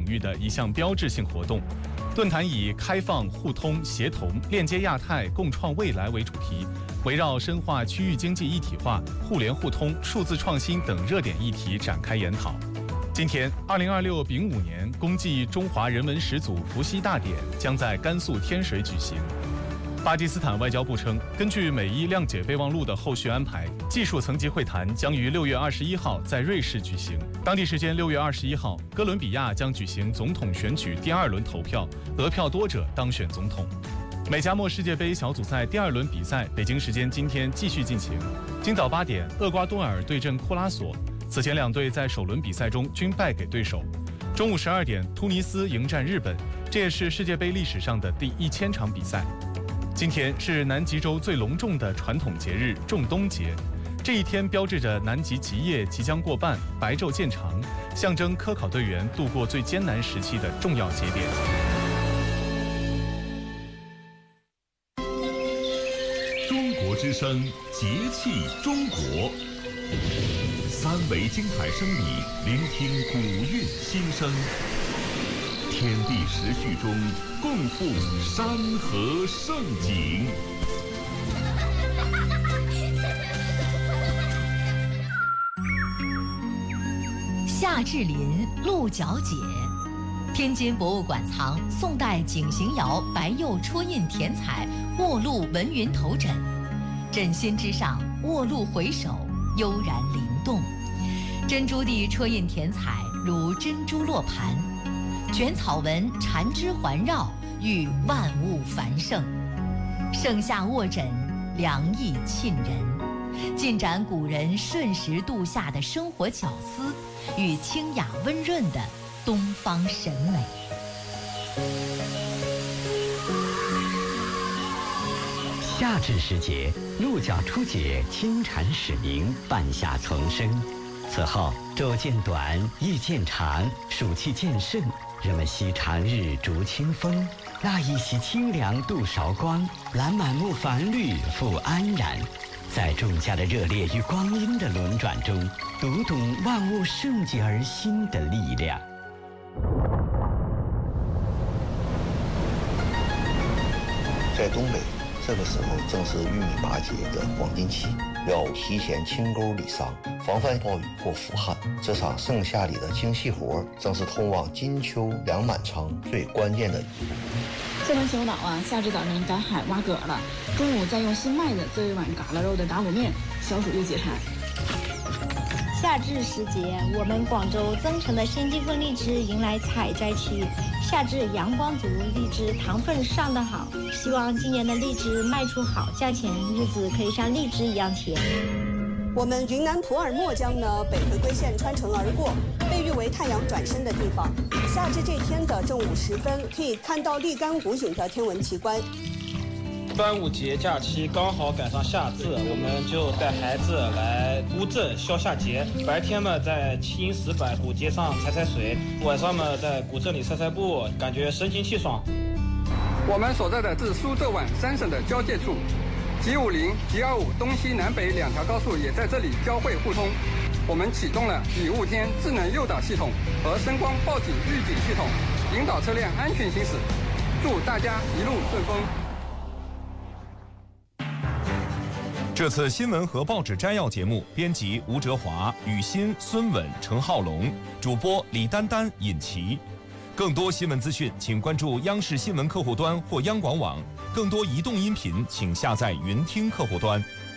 域的一项标志性活动。论坛以开放、互通、协同、链接亚太、共创未来为主题，围绕深化区域经济一体化、互联互通、数字创新等热点议题展开研讨。今天，2026丙午年公祭中华人文始祖伏羲大典将在甘肃天水举行。巴基斯坦外交部称，根据美伊谅解备忘录的后续安排，技术层级会谈将于6月21号在瑞士举行。当地时间6月21号，哥伦比亚将举行总统选举第2轮投票，得票多者当选总统。美加墨世界杯小组赛第2轮比赛，北京时间今天继续进行。今早8点，厄瓜多尔对阵库拉索。此前两队在首轮比赛中均败给对手。中午12点，突尼斯迎战日本，这也是世界杯历史上的第1000场比赛。今天是南极洲最隆重的传统节日仲冬节，这一天标志着南极极夜即将过半，白昼渐长，象征科考队员度过最艰难时期的重要节点。 中国之声，节气中国，3维精彩声理，聆听古韵心声。天地时序中，共赴山河盛景。 夏至临，鹿角解。天津博物馆藏宋代景行窑白釉戳印填彩卧鹿文云头枕，枕心之上卧鹿回首，悠然灵动。珍珠地戳印填彩如珍珠落盘，卷草纹缠枝环绕，寓万物繁盛。盛夏卧枕，凉意沁人，尽展古人顺时度夏的生活巧思与清雅温润的东方审美。 夏至时节，鹿角出解，清蝉始鸣，半夏丛生。此后，昼渐短，夜渐长，暑气渐盛，人们惜长日，逐清风，纳一袭清凉度韶光，揽满目繁绿，复安然。在众家的热烈与光阴的轮转中，读懂万物盛极而兴的力量。 在东北，这个时候正是玉米拔节的黄金期，要提前清沟理桑，防范暴雨或腐旱。这场盛夏里的精细活，正是通往金秋粮满仓最关键的一步。 这轮求导啊，夏至早晨赶海挖蛤了，中午再用新麦子做一碗嘎啦肉的打卤面，消暑又解馋。 夏至时节，我们广州增城的先进凤荔枝迎来采摘期。夏至阳光足，荔枝糖分上得好，希望今年的荔枝卖出好价钱，日子可以像荔枝一样甜。 我们云南普洱墨江呢，北回归线穿城而过，被誉为太阳转身的地方。夏至这天的正午时分，可以看到立竿湖影的天文奇观。 端午节假期刚好赶上夏至，我们就带孩子来乌镇消夏节。白天嘛，在青石板古街上踩踩水，晚上嘛，在古镇里散散步，感觉神清气爽。 我们所在的是苏浙皖3省的交界处，G50、G25东西南北2条高速也在这里交汇互通。我们启动了以雾天智能诱导系统和声光报警预警系统，引导车辆安全行驶。祝大家一路顺风。 这次新闻和报纸摘要节目，编辑吴哲华、雨欣、孙稳、程浩龙，主播李丹丹、尹奇。更多新闻资讯，请关注央视新闻客户端或央广网。更多移动音频，请下载云听客户端。